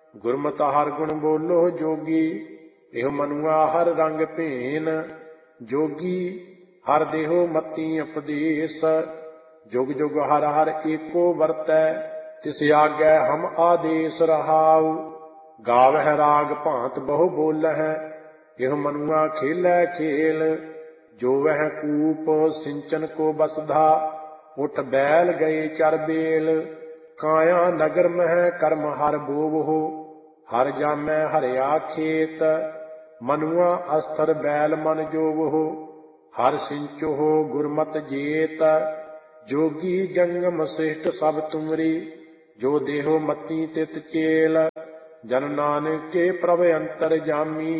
ਗੁਰਮਤਿ ਹਰਿ ਗੁਣ ਬੋਲੋ ਜੋਗੀ, ਇਹੋ ਮਨੁਆ ਹਰਿ ਰੰਗ ਭੇਨ। ਜੋਗੀ ਹਰਿ ਦੇਹੋ ਮਤੀ ਉਪਦੇਸ, ਜੁਗ ਜੁਗ ਹਰਿ ਹਰਿ ਏਕੋ ਵਰਤੈ। ਤਿਸ ਆਗੈ ਹਮ ਆਦੇਸ ਰਹਾਉ, ਗਾਵਹਿ ਰਾਗ ਭਾਂਤ ਬਹੁ ਬੋਲਹਿ। ਇਹੋ ਮਨੁਆ ਖੇਲੈ ਖੇਲ, ਜੋਵਹਿ ਕੂਪ ਸਿੰਚਨ ਕੋ ਬਸਧਾ। ਉਠ ਬੈਲ ਗਏ ਚਰ ਬੇਲ, ਕਾਇਆ ਨਗਰ ਮਹਿ ਕਰਮ ਹਰਿ ਬੋਵਹੁ। ਹਰਿ ਜਾਮੈ ਹਰਿਆ ਖੇਤ, ਮਨੁਆ ਅਸਥਰ ਬੈਲ ਮਨ ਜੋਵਹੁ। ਹਰਿ ਸਿੰਚਹੁ ਗੁਰਮਤਿ ਜੇਤ, ਜੋਗੀ ਜੰਗਮ ਸਿਸ਼ਟ ਸਭ ਤੁਮਰੀ। ਜੋ ਦੇਹੋ ਮਤੀ ਤਿਤ ਚੇਲ, ਜਨ ਨਾਨਕ ਕੇ ਪ੍ਰਭ ਅੰਤਰ ਜਾਮੀ।